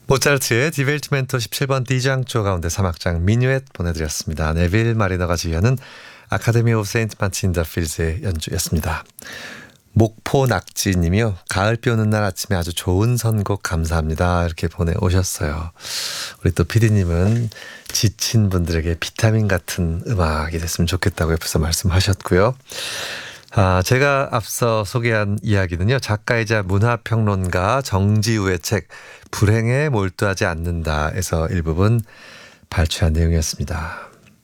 모차르트의 디벨티멘토 17번 D장조 가운데 3악장 미뉴엣 보내드렸습니다. 네빌 마리너가 지휘하는 아카데미 오브 세인트 마틴 더 필즈의 연주였습니다. 목포 낙지님이요. 가을비 오는 날 아침에 아주 좋은 선곡 감사합니다. 이렇게 보내오셨어요. 우리 또 PD님은 지친 분들에게 비타민 같은 음악이 됐으면 좋겠다고 옆에서 말씀하셨고요. 제가 앞서 소개한 이야기는요. 작가이자 문화평론가 정지우의 책 불행에 몰두하지 않는다에서 일부분 발췌한 내용이었습니다.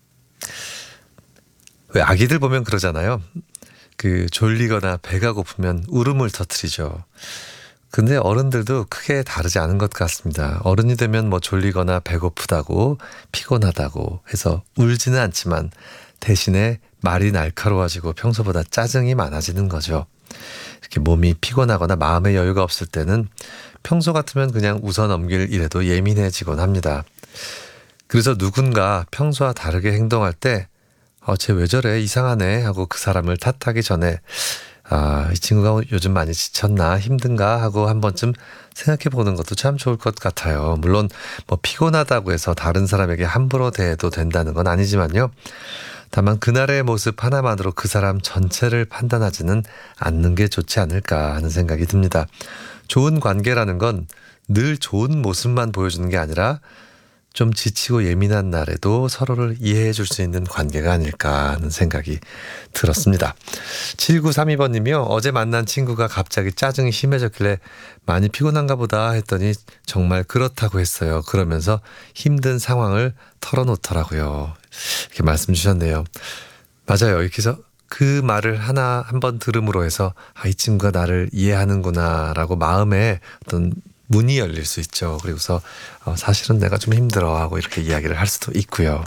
왜 아기들 보면 그러잖아요. 졸리거나 배가 고프면 울음을 터뜨리죠. 근데 어른들도 크게 다르지 않은 것 같습니다. 어른이 되면 졸리거나 배고프다고 피곤하다고 해서 울지는 않지만 대신에 말이 날카로워지고 평소보다 짜증이 많아지는 거죠. 이렇게 몸이 피곤하거나 마음의 여유가 없을 때는 평소 같으면 그냥 웃어 넘길 일에도 예민해지곤 합니다. 그래서 누군가 평소와 다르게 행동할 때 쟤 왜 저래 이상하네 하고 그 사람을 탓하기 전에 이 친구가 요즘 많이 지쳤나 힘든가 하고 한 번쯤 생각해 보는 것도 참 좋을 것 같아요. 물론 피곤하다고 해서 다른 사람에게 함부로 대해도 된다는 건 아니지만요. 다만 그날의 모습 하나만으로 그 사람 전체를 판단하지는 않는 게 좋지 않을까 하는 생각이 듭니다. 좋은 관계라는 건 늘 좋은 모습만 보여주는 게 아니라 좀 지치고 예민한 날에도 서로를 이해해 줄 수 있는 관계가 아닐까 하는 생각이 들었습니다. 7932번님이요. 어제 만난 친구가 갑자기 짜증이 심해졌길래 많이 피곤한가 보다 했더니 정말 그렇다고 했어요. 그러면서 힘든 상황을 털어놓더라고요. 이렇게 말씀 주셨네요. 맞아요. 이렇게 해서 그 말을 한 번 들음으로 해서 이 친구가 나를 이해하는구나 라고 마음에 어떤 문이 열릴 수 있죠. 그리고서 사실은 내가 좀 힘들어 하고 이렇게 이야기를 할 수도 있고요.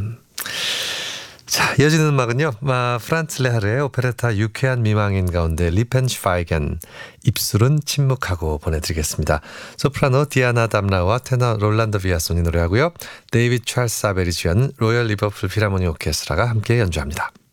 자, 이어지는 음악은요. 프란츠 레하르의 오페레타 유쾌한 미망인 가운데 리펜슈파이겐 입술은 침묵하고 보내드리겠습니다. 소프라노 디아나 담라와 테너 롤란도 비아손이 노래하고요. 데이비드 찰스 아벨이 주연 로열 리버풀 필하모니 오케스트라가 함께 연주합니다.